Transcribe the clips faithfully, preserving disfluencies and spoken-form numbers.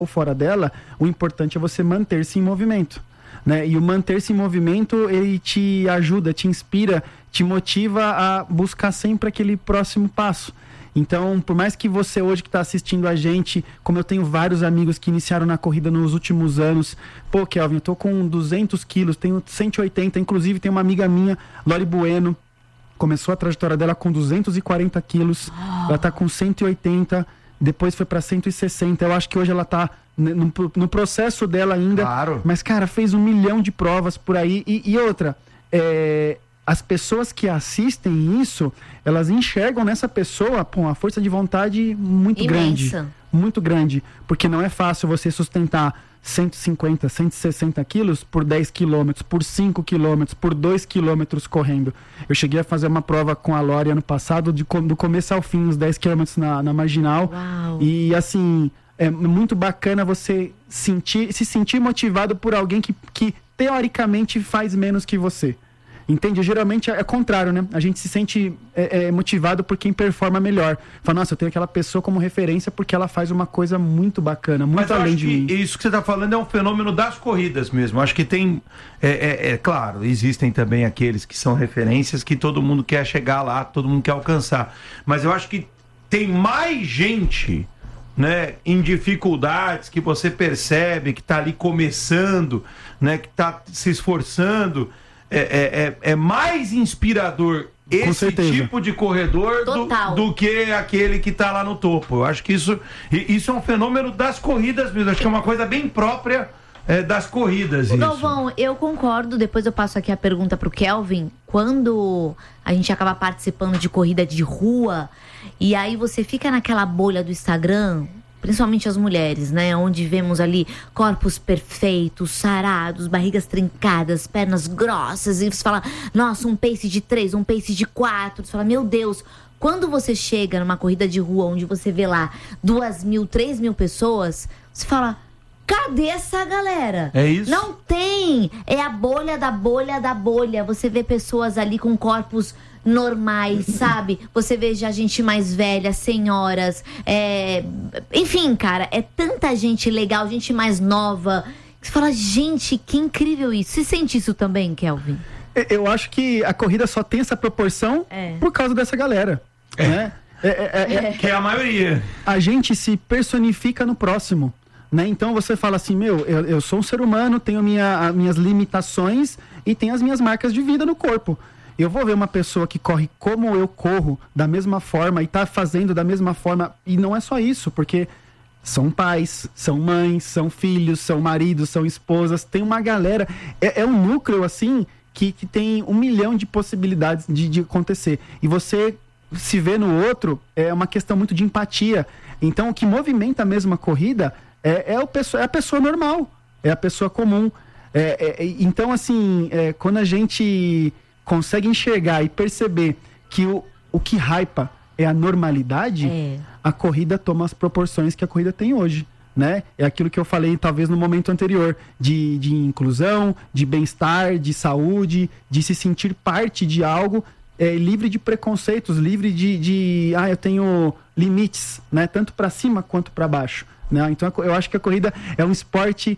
ou fora dela, o importante é você manter-se em movimento, né? E o manter-se em movimento, ele te ajuda, te inspira, te motiva a buscar sempre aquele próximo passo. Então, por mais que você hoje que está assistindo a gente, como eu tenho vários amigos que iniciaram na corrida nos últimos anos, pô, Kelvin, eu tô com duzentos quilos, tenho cento e oitenta, inclusive tem uma amiga minha, Lori Bueno, começou a trajetória dela com duzentos e quarenta quilos, oh. ela tá com cento e oitenta, depois foi para cento e sessenta, eu acho que hoje ela tá no, no processo dela ainda, claro. Mas, cara, fez um milhão de provas por aí, e, e outra, é... as pessoas que assistem isso, elas enxergam nessa pessoa, pô, uma força de vontade muito imensa. grande. Muito grande. Porque não é fácil você sustentar cento e cinquenta, cento e sessenta quilos por dez quilômetros, por cinco quilômetros, por dois quilômetros correndo. Eu cheguei a fazer uma prova com a Lori ano passado, de, do começo ao fim, uns dez quilômetros na, na Marginal. Uau. E assim, é muito bacana você sentir, se sentir motivado por alguém que, que teoricamente faz menos que você. Entende? Geralmente é contrário, né? A gente se sente é, é, motivado por quem performa melhor. Fala, nossa, eu tenho aquela pessoa como referência porque ela faz uma coisa muito bacana, muito Mas além acho de que mim. Isso que você está falando é um fenômeno das corridas mesmo. Acho que tem, é, é, é claro, existem também aqueles que são referências que todo mundo quer chegar lá, todo mundo quer alcançar. Mas eu acho que tem mais gente, né, em dificuldades, que você percebe que está ali começando, né, que está se esforçando. É, é, é, é mais inspirador esse tipo de corredor do, do que aquele que está lá no topo. Eu acho que isso, isso é um fenômeno das corridas mesmo. Acho que é uma coisa bem própria é, das corridas. Isso. Galvão, eu concordo. Depois eu passo aqui a pergunta para o Kelvin. Quando a gente acaba participando de corrida de rua e aí você fica naquela bolha do Instagram, principalmente as mulheres, né? Onde vemos ali corpos perfeitos, sarados, barrigas trincadas, pernas grossas. E você fala, nossa, um pace de três, um pace de quatro. Você fala, meu Deus. Quando você chega numa corrida de rua onde você vê lá duas mil, três mil pessoas, você fala, cadê essa galera? É isso? Não tem. É a bolha da bolha da bolha. Você vê pessoas ali com corpos normais, sabe? Você vê já gente mais velha, senhoras, é... enfim, cara, é tanta gente legal, gente mais nova, que você fala, gente, que incrível isso. Você sente isso também, Kelvin? Eu acho que a corrida só tem essa proporção é. por causa dessa galera, é. né? É, é, é, que é a maioria. A gente se personifica no próximo, né? Então você fala assim, meu, eu, eu sou um ser humano, tenho minha, as minhas limitações e tenho as minhas marcas de vida no corpo. Eu vou ver uma pessoa que corre como eu corro, da mesma forma, e tá fazendo da mesma forma. E não é só isso, porque são pais, são mães, são filhos, são maridos, são esposas. Tem uma galera... É, é um núcleo, assim, que, que tem um milhão de possibilidades de, de acontecer. E você se vê no outro é uma questão muito de empatia. Então, o que movimenta mesmo a corrida é, é, o pessoa, é a pessoa normal, é a pessoa comum. É, é, então, assim, é, quando a gente... consegue enxergar e perceber que o, o que hypa é a normalidade, é. a corrida toma as proporções que a corrida tem hoje, né? É aquilo que eu falei talvez no momento anterior, de, de inclusão, de bem-estar, de saúde, de se sentir parte de algo, é, livre de preconceitos, livre de, de... Ah, eu tenho limites, né? Tanto para cima quanto para baixo. Né? Então eu acho que a corrida é um esporte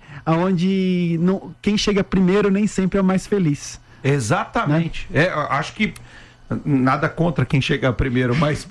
onde não, quem chega primeiro nem sempre é o mais feliz. Exatamente. Né? É, acho que nada contra quem chega primeiro, mas,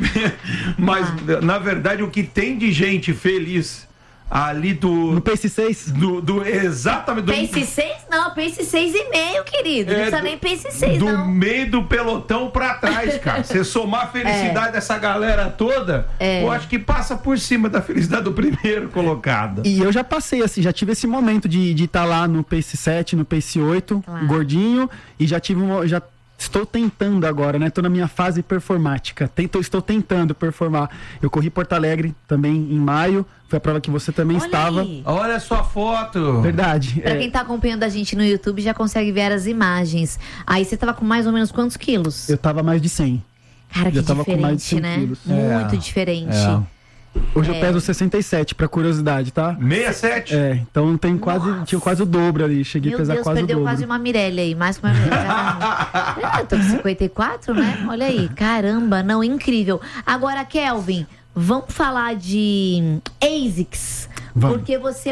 mas ah. na verdade o que tem de gente feliz ali do... No pace seis? Do, do, exatamente. Do, pace seis não, pace seis e meio, querido. Não é, precisa do, nem pace seis, do não. Do meio do pelotão pra trás, cara. Você somar a felicidade é. dessa galera toda, é. eu acho que passa por cima da felicidade do primeiro colocado. E eu já passei, assim, já tive esse momento de estar tá lá no pace sete, no pace oito, claro. gordinho, e já tive um... Já estou tentando agora, né? Estou na minha fase performática. Tento, estou tentando performar. Eu corri Porto Alegre também em maio. Foi a prova que você também Olha estava. Aí. Olha a sua foto. Verdade. Pra é. quem tá acompanhando a gente no YouTube já consegue ver as imagens. Aí você tava com mais ou menos quantos quilos? Eu tava mais de cem. Cara, que eu tava diferente, com mais de cem né? quilos. Muito é. diferente. É. Hoje é. eu peso sessenta e sete, pra curiosidade, tá? sessenta e sete? É, então tem quase, tinha quase o dobro ali. Cheguei Meu a pesar Deus, quase o dobro. perdeu quase uma Mirelle aí, mais que uma Mirelle. Ah, tô com cinquenta e quatro, né? Olha aí, caramba, não, incrível. Agora, Kelvin, vamos falar de A S I C S. Vamos. Porque você